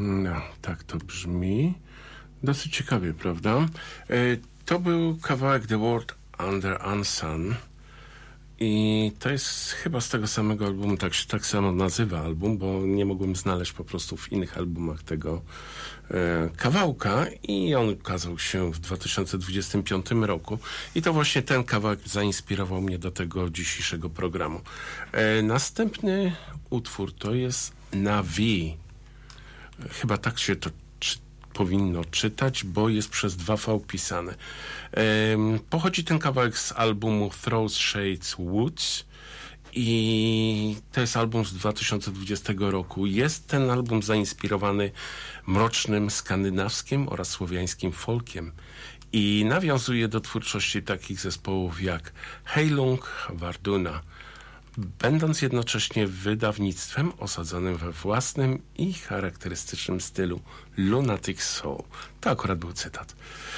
No, tak to brzmi. Dosyć ciekawie, prawda? To był kawałek The World Under Unsun. I to jest chyba z tego samego albumu, tak samo nazywa album, bo nie mogłem znaleźć po prostu w innych albumach tego kawałka i on ukazał się w 2025 roku. I to właśnie ten kawałek zainspirował mnie do tego dzisiejszego programu. Następny utwór to jest Navi. Chyba tak się to powinno czytać, bo jest przez 2V pisane. Pochodzi ten kawałek z albumu Throw Shades Woods i to jest album z 2020 roku. Jest ten album zainspirowany mrocznym skandynawskim oraz słowiańskim folkiem i nawiązuje do twórczości takich zespołów jak Heilung Varduna, będąc jednocześnie wydawnictwem osadzonym we własnym i charakterystycznym stylu Lunatic Soul. To akurat był cytat.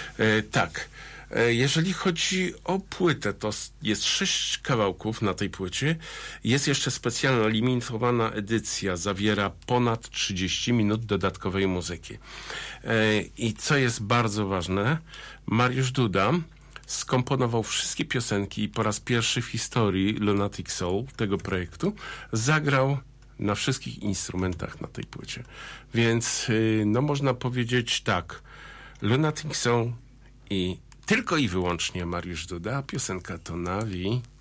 Jeżeli chodzi o płytę, to jest 6 kawałków na tej płycie. Jest jeszcze specjalna, limitowana edycja. Zawiera ponad 30 minut dodatkowej muzyki. I co jest bardzo ważne, Mariusz Duda skomponował wszystkie piosenki i po raz pierwszy w historii Lunatic Soul, tego projektu, zagrał na wszystkich instrumentach na tej płycie. Więc no można powiedzieć tak, Lunatic Soul i tylko i wyłącznie Mariusz Duda, a piosenka to Navi.